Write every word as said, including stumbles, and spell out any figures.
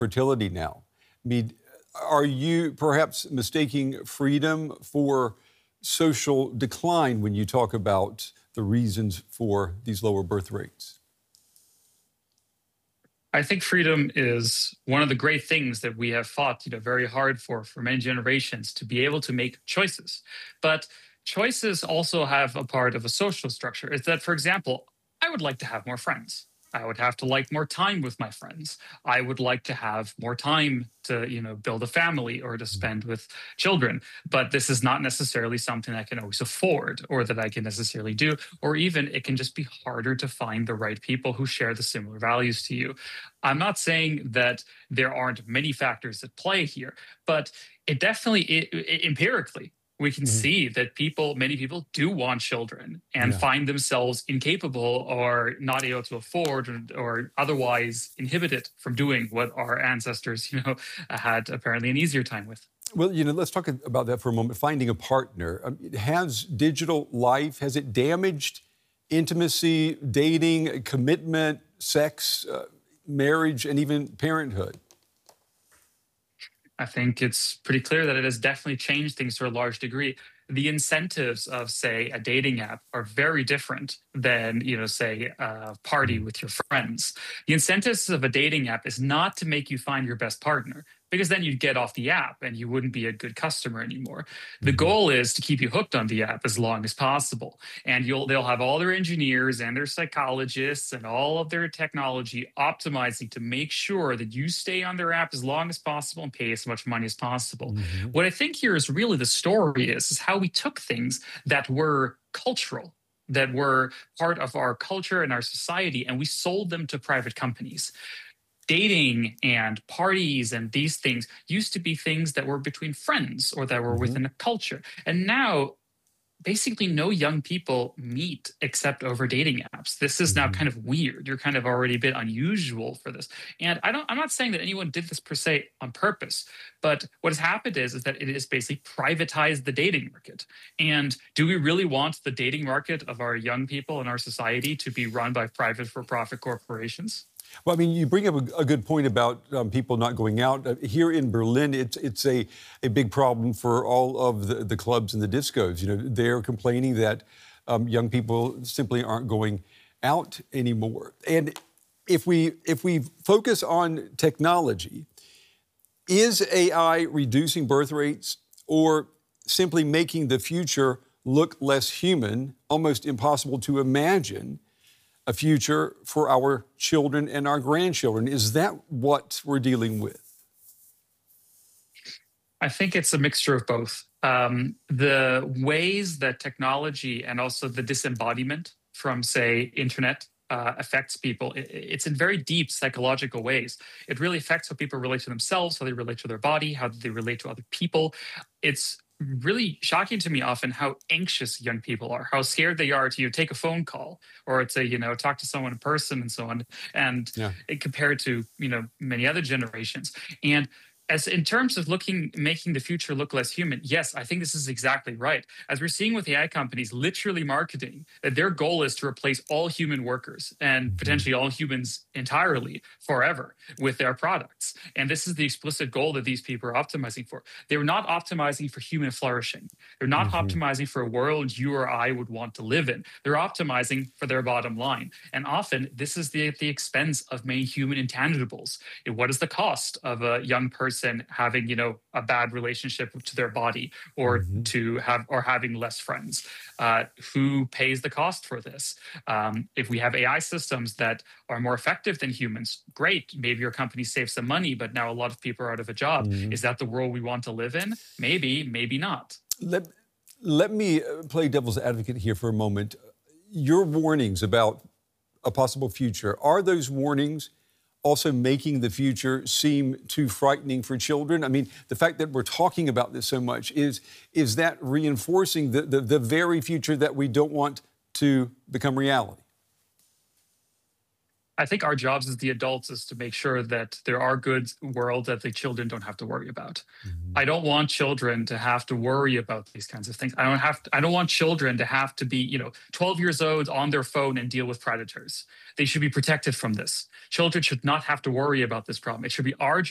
fertility now. I mean, are you perhaps mistaking freedom for social decline when you talk about the reasons for these lower birth rates? I think freedom is one of the great things that we have fought, you know, very hard for for many generations to be able to make choices. But choices also have a part of a social structure. Is that, for example, I would like to have more friends. I would have to like more time with my friends. I would like to have more time to, you know, build a family or to spend with children. But this is not necessarily something I can always afford or that I can necessarily do. Or even it can just be harder to find the right people who share the similar values to you. I'm not saying that there aren't many factors at play here, but it definitely, it, it, empirically, we can Mhm. see that people, many people do want children and Yeah. find themselves incapable or not able to afford or, or otherwise inhibited from doing what our ancestors, you know, had apparently an easier time with. Well, you know, let's talk about that for a moment. Finding a partner. Um, has digital life, has it damaged intimacy, dating, commitment, sex, uh, marriage, and even parenthood? I think it's pretty clear that it has definitely changed things to a large degree. The incentives of, say, a dating app are very different than, you know, say, a party Mhm. with your friends. The incentives of a dating app is not to make you find your best partner, because then you'd get off the app and you wouldn't be a good customer anymore. The Mhm. goal is to keep you hooked on the app as long as possible. And you'll they'll have all their engineers and their psychologists and all of their technology optimizing to make sure that you stay on their app as long as possible and pay as much money as possible. Mhm. What I think here is really the story is, is how we took things that were cultural, that were part of our culture and our society, and we sold them to private companies. Dating and parties and these things used to be things that were between friends or that were Mhm. within a culture. And now basically no young people meet except over dating apps. This is now Mhm. kind of weird. You're kind of already a bit unusual for this. And I don't I'm not saying that anyone did this per se on purpose, but what has happened is, is that it is basically privatized the dating market. And do we really want the dating market of our young people in our society to be run by private for-profit corporations? Well, I mean, you bring up a, a good point about um, people not going out. Uh, here in Berlin, it's it's a, a big problem for all of the, the clubs and the discos. You know, they're complaining that um, young people simply aren't going out anymore. And if we if we focus on technology, is A I reducing birth rates or simply making the future look less human, almost impossible to imagine a future for our children and our grandchildren? Is that what we're dealing with? I think it's a mixture of both. Um, the ways that technology and also the disembodiment from, say, internet uh, affects people, i- i- it's in very deep psychological ways. It really affects how people relate to themselves, how they relate to their body, how they relate to other people. It's really shocking to me often how anxious young people are, how scared they are to, you know, take a phone call or to, you know, talk to someone in person and so on. And Yeah. it, compared to, you know, many other generations. And as in terms of looking making the future look less human, yes, I think this is exactly right. As we're seeing with A I companies literally marketing that their goal is to replace all human workers and Mhm. potentially all humans entirely forever with their products. And this is the explicit goal that these people are optimizing for. They're not optimizing for human flourishing. They're not Mhm. optimizing for a world you or I would want to live in. They're optimizing for their bottom line. And often this is the, at the expense of many human intangibles. What is the cost of a young person having, you know, a bad relationship to their body or Mhm. to have or having less friends? Uh, who pays the cost for this? Um, if we have A I systems that are more effective than humans, great. Maybe your company saves some money, but now a lot of people are out of a job. Mhm. Is that the world we want to live in? Maybe, maybe not. Let, let me uh, play devil's advocate here for a moment. Your warnings about a possible future, are those warnings also making the future seem too frightening for children? I mean, the fact that we're talking about this so much, is, is that reinforcing the, the, the very future that we don't want to become reality? I think our jobs as the adults is to make sure that there are good worlds that the children don't have to worry about. Mhm. I don't want children to have to worry about these kinds of things. I don't have to, I don't want children to have to be, you know, twelve years old on their phone and deal with predators. They should be protected from this. Children should not have to worry about this problem. It should be our job